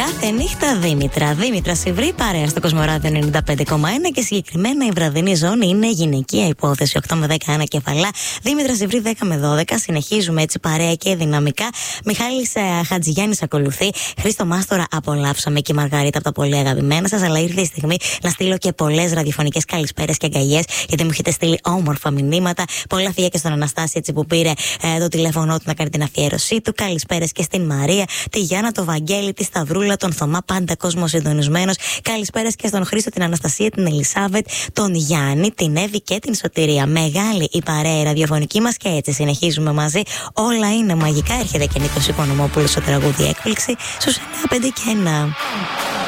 Κάθε νύχτα Δήμητρα Σιβρή, παρέα στο Κοσμοράδιο 95,1 και συγκεκριμένα η βραδινή ζώνη είναι γυναικεία υπόθεση 8 με 10 ανακεφαλά. Δήμητρα Σιβρή 10 με 12. Συνεχίζουμε έτσι παρέα και δυναμικά. Μιχάλης Χατζηγιάννης ακολουθεί. Χρήστο Μάστορα απολαύσαμε και η Μαργαρίτα από τα πολύ αγαπημένα σας. Αλλά ήρθε η στιγμή να στείλω και πολλές ραδιοφωνικές καλησπέρες και αγκαλιές, γιατί μου έχετε στείλει όμορφα μηνύματα. Πολλά φιλιά και στον Αναστάση έτσι που πήρε το τηλέφωνο του να κάνει την αφιέρωσή του. Καλησπέρες και στην Μαρία, τη Γιάννα, το Βαγγέλη, τη Σταυρούλα, τον Θωμά, πάντα κόσμο συντονισμένος. Καλησπέρες και στον Χρήστο, την Αναστασία, την Ελισάβετ, τον Γιάννη, την Εύη και την Σωτηρία. Μεγάλη η παρέα ραδιοφωνική μας και έτσι συνεχίζουμε μαζί. Όλα είναι μαγικά. Έρχεται και Νίκος Οικονομόπουλος στο τραγούδι Έκπληξη στους 9, 5 και 1.